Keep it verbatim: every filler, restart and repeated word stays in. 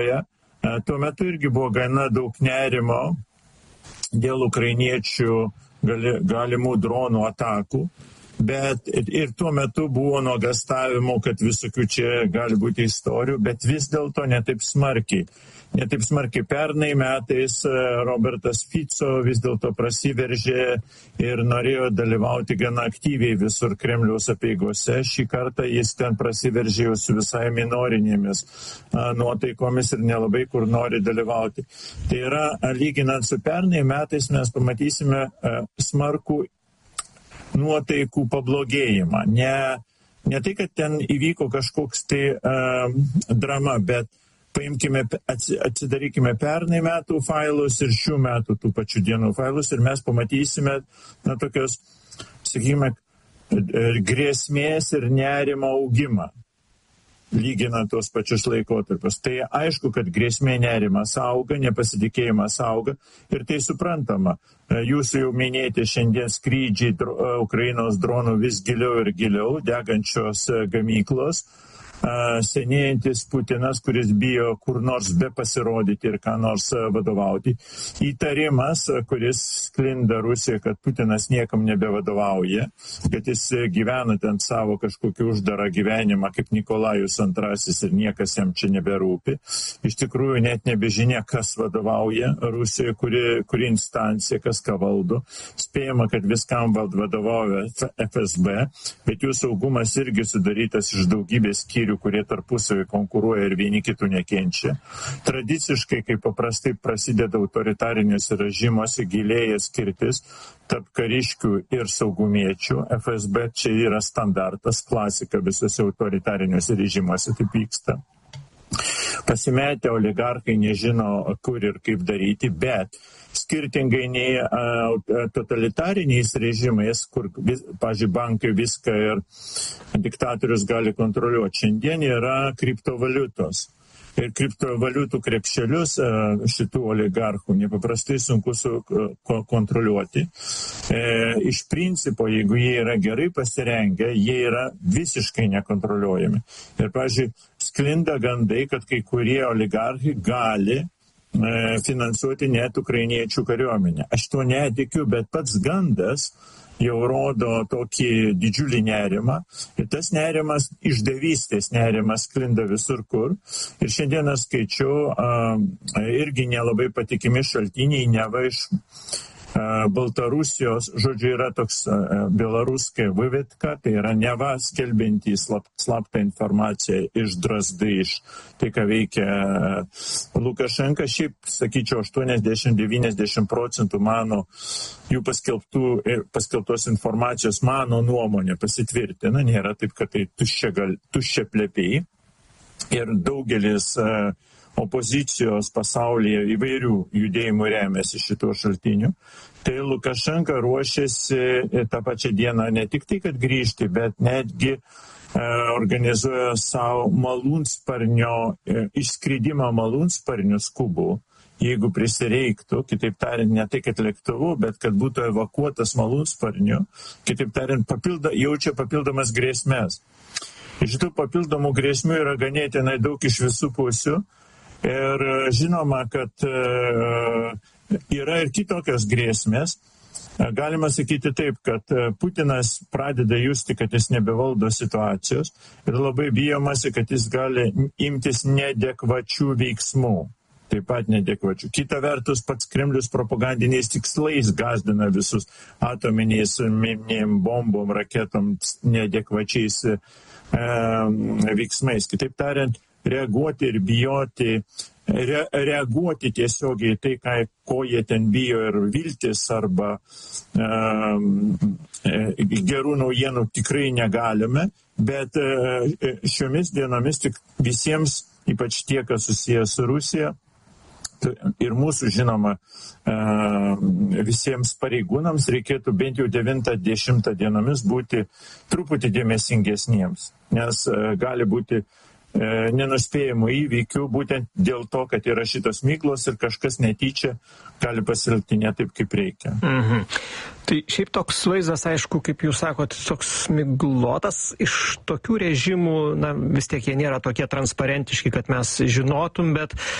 Tuo metu irgi buvo gana daug nerimo dėl ukrainiečių gali, galimų dronų atakų, bet ir tuo metu buvo nuogastavimų, kad visokių čia gali būti istorijų, bet vis dėlto netaip smarkiai. Netaip smarkiai pernai metais Robertas Fico vis dėlto prasiveržė ir norėjo dalyvauti gana aktyviai visur Kremliaus apeigose. Šį kartą jis ten prasiveržė jau su visai minorinėmis nuotaikomis ir nelabai kur nori dalyvauti. Tai yra, lyginant su pernai metais, mes pamatysime smarkų nuotaikų pablogėjimą. Ne, ne tai, kad ten įvyko kažkoks tai uh, drama, bet paimkime, atsidarykime pernai metų failus ir šių metų tų pačių dienų failus ir mes pamatysime, na, tokios, sakykime, grėsmės ir nerimo augimą, lyginant tos pačius laikotarpius. Tai aišku, kad grėsmė nerimas auga, nepasitikėjimas auga ir tai suprantama. Jūsų jau minėti šiandien skrydžiai Ukrainos dronų vis giliau ir giliau, degančios gamyklos, senėjantis Putinas, kuris bijo kur nors be pasirodyti ir ką nors vadovauti. Įtarimas, kuris sklinda Rusijoje, kad Putinas niekam nebevadovauja, kad jis gyvena ten savo kažkokį uždarą gyvenimą kaip Nikolajus antrasis ir niekas jam čia neberūpi. Iš tikrųjų net nebežinia, kas vadovauja Rusijoje, kuri, kuri instancija, kas ką valdo. Spėjama, kad viskam vadovauja F S B, bet jų saugumas irgi sudarytas iš daugybės skyrių, kurie tarpusavį konkuruoja ir vieni kitų nekenčia. Tradiciškai, kaip paprastai prasideda autoritariniuose režimuose, gilėja skirtis tarp kariškių ir saugumiečių. F S B čia yra standartas, klasika visose autoritariniuose režimuose taip vyksta. Pasimetę oligarkai nežino, kur ir kaip daryti, bet skirtingai nei a, totalitariniais režimais, kur, pavyzdžiui, bankai viską ir diktatorius gali kontroliuoti, šiandien yra kriptovaliutos. Ir kriptovaliutų krepšelius šitų oligarchų nepaprastai sunku su, kontroliuoti. E, iš principo, jeigu jie yra gerai pasirengę, jie yra visiškai nekontroliuojami. Ir, pavyzdžiui, sklinda gandai, kad kai kurie oligarchai gali e, finansuoti net ukrainiečių kariuomenę. Aš to netikiu, bet pats gandas jau rodo tokį didžiulį nerimą. Ir tas nerimas, išdavystės nerimas sklinda visur kur. Ir šiandieną skaičiau a, irgi nelabai patikimi šaltiniai, neva iš a, Baltarusijos, žodžiu, yra toks a, belaruskai Vivitka, tai yra neva skelbiantį slap, slaptą informaciją iš Drazdai, iš tai, ką veikia Lukašenka. Šiaip, sakyčiau, aštuoniasdešimt devyniasdešimt procentų mano jų paskelbtų, paskelbtos informacijos mano nuomonė pasitvirtina, nėra taip, kad tai tuščia, gal, tuščia plepiai. Ir daugelis uh, opozicijos pasaulyje įvairių judėjimų remiasi šituo šaltiniu. Tai Lukašenka ruošiasi tą pačią dieną ne tik tai, kad grįžti, bet netgi uh, organizuoja savo malūnsparnio, uh, išskridimą malūnsparnių skubų. Jeigu prisireiktų, kitaip tariant, ne tai, kad lėktuvu, bet kad būtų evakuotas malūnsparniu, kitaip tariant, papilda, jaučia papildomas grėsmės. Šitų papildomų grėsmių yra ganėtinai daug iš visų pusių ir žinoma, kad uh, yra ir kitokios grėsmės. Galima sakyti taip, kad Putinas pradeda justi, kad jis nebevaldo situacijos ir labai bijomasi, kad jis gali imtis neadekvačių veiksmų. Taip pat nedekvačių. Kita vertus, pats Kremlius propagandiniais tikslais gazdina visus atominiais mininėm bombom, raketom, nedekvačiais e, veiksmais. Kitaip tariant, reaguoti ir bijoti, re, reaguoti tiesiogiai tai, ką, ko jie ten bijo ir viltis arba e, e, gerų naujienų tikrai negalime, bet e, šiomis dienomis tik visiems, ypač tie, kas susijęs su Rusija, ir mūsų, žinoma, visiems pareigūnams reikėtų bent jau devintą dešimtą dienomis būti truputį dėmesingesniems, nes gali būti nenuspėjamų įvykių, būtent dėl to, kad yra šitos myglos ir kažkas netyčia gali pasielgti ne taip, kaip reikia. Mhm. Tai šiaip toks vaizdas, aišku, kaip jūs sakot, toks miglotas. Iš tokių režimų, na, vis tiek jie nėra tokie transparentiški, kad mes žinotum, bet